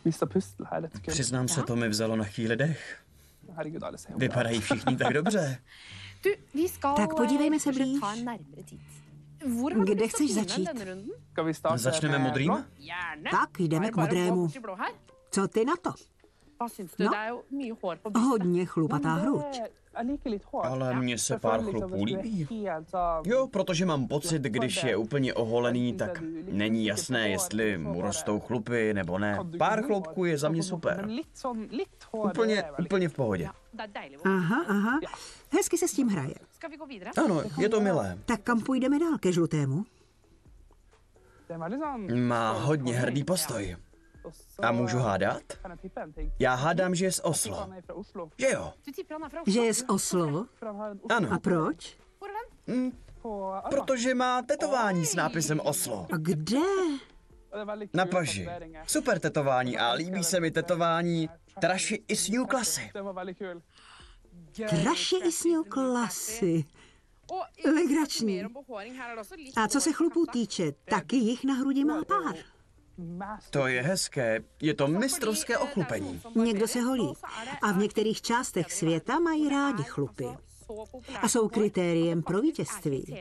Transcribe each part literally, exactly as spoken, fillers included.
Přiznám se, to mi vzalo na chvíli dech. Vypadají všichni tak dobře. Tak podívejme se blíž. Kde chceš začít? Začneme modrým? Tak, jdeme k modrému. Co ty na to? No, hodně chlupatá hruď. Ale mně se pár chlupů líbí. Jo, protože mám pocit, když je úplně oholený, tak není jasné, jestli mu rostou chlupy nebo ne. Pár chlupků je za mě super. Úplně, úplně v pohodě. Aha, aha. Hezky se s tím hraje. Ano, je to milé. Tak kam půjdeme dál, ke žlutému? Má hodně hrdý postoj. A můžu hádat? Já hádám, že je z Oslo. Že jo? Že je z Oslo? Ano. A proč? Hm, protože má tetování s nápisem Oslo. A kde? Na paži. Super tetování a líbí se mi tetování Traši i Sňů klasy. Traši i Sňů klasy. Legrační. A co se chlupů týče, taky jich na hrudi má pár. To je hezké. Je to mistrovské ochlupení. Někdo se holí. A v některých částech světa mají rádi chlupy. A jsou kritériem pro vítězství.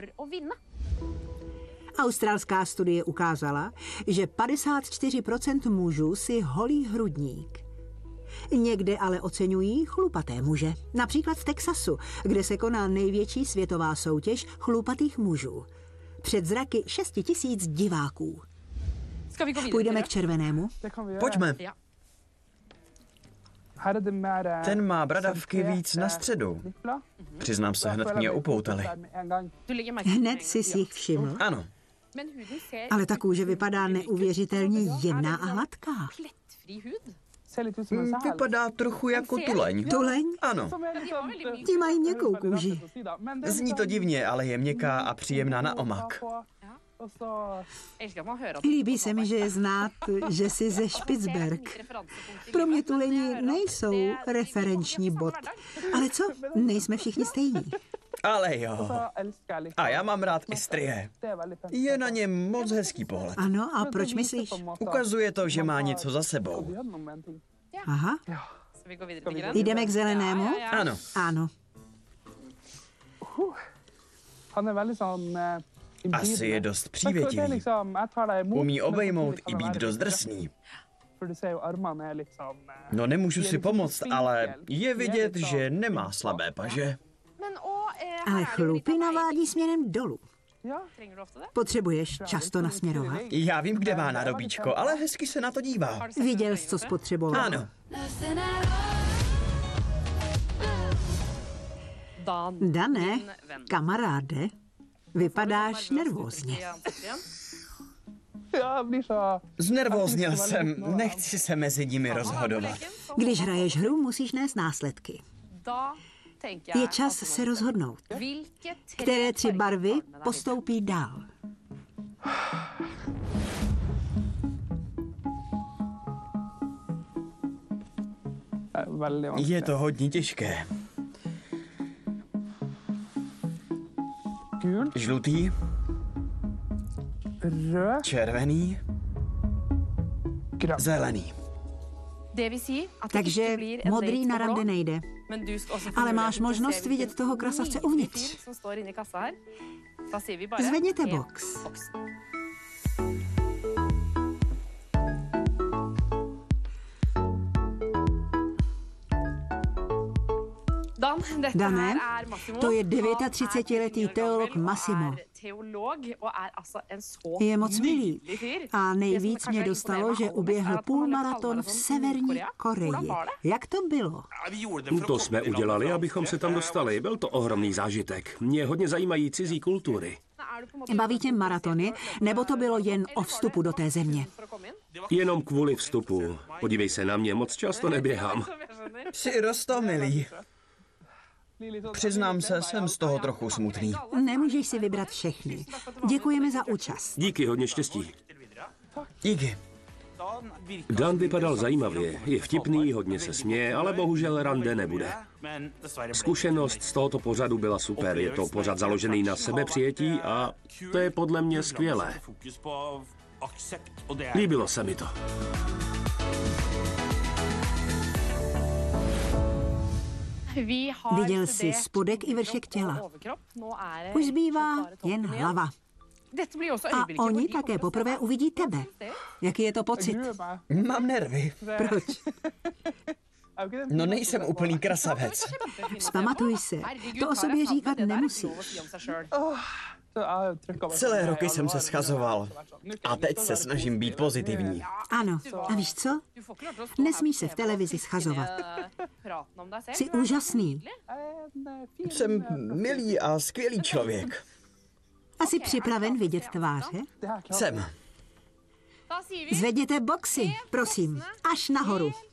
Australská studie ukázala, že padesát čtyři procent mužů si holí hrudník. Někde ale oceňují chlupaté muže. Například v Texasu, kde se koná největší světová soutěž chlupatých mužů. Před zraky šesti tisíc diváků. Půjdeme k červenému? Pojďme. Ten má bradavky víc na středu. Přiznám se, hned mě upoutali. Hned jsi si jich všiml? Ano. Ale ta kůže vypadá neuvěřitelně jemná a hladká. Vypadá trochu jako tuleň. Tuleň? Ano. Ti mají měkkou kůži. Zní to divně, ale je měkká a příjemná na omak. Líbí se mi, že je znát, že jsi ze Špicberg. Pro mě tuleni nejsou referenční bod. Ale co? Nejsme všichni stejní. Ale jo. A já mám rád i strie. Je na něm moc hezký pohled. Ano, a proč myslíš? Ukazuje to, že má něco za sebou. Aha. Jdeme k zelenému? Ano. Ano. Asi je dost přívětivý. Umí obejmout i být dost drsný. No nemůžu si pomoct, ale je vidět, že nemá slabé paže. Ale chlupy navádí směrem dolů. Potřebuješ často nasměrovat? Já vím, kde má nádobíčko, ale hezky se na to dívá. Viděl jsi, co spotřeboval? Ano. Dané, kamaráde, vypadáš nervózně. Znervóznil jsem, nechci se mezi nimi rozhodovat. Když hraješ hru, musíš nést následky. Je čas se rozhodnout. Které tři barvy postoupí dál? Je to hodně těžké. Žlutý, červený, zelený. Takže modrý na rande nejde. Ale máš možnost vidět toho krasavce uvnitř. Zvedněte box. Dané, to je třicetidevětiletý teolog Massimo. Je moc milý a nejvíc mě dostalo, že uběhl půlmaraton v Severní Koreji. Jak to bylo? To jsme udělali, abychom se tam dostali. Byl to ohromný zážitek. Mě hodně zajímají cizí kultury. Baví tě maratony, nebo to bylo jen o vstupu do té země? Jenom kvůli vstupu. Podívej se na mě, moc často neběhám. Jsi roztomilý. Přiznám se, jsem z toho trochu smutný. Nemůžeš si vybrat všechny. Děkujeme za účast. Díky, hodně štěstí. Díky. Dan vypadal zajímavě, je vtipný, hodně se směje, ale bohužel rande nebude. Zkušenost z tohoto pořadu byla super, je to pořad založený na sebepřijetí a to je podle mě skvělé. Líbilo se mi to. Viděl jsi spodek i vršek těla. Už zbývá jen hlava. A oni také poprvé uvidí tebe. Jaký je to pocit? Mám nervy. Proč? No nejsem úplný krasavec. Vzpamatuj se, to o sobě říkat nemusíš. Celé roky jsem se schazoval a teď se snažím být pozitivní. Ano, a víš co? Nesmíš se v televizi schazovat. Jsi úžasný. Jsem milý a skvělý člověk. A jsi připraven vidět tváře? Jsem. Zvedněte boxy, prosím, až nahoru.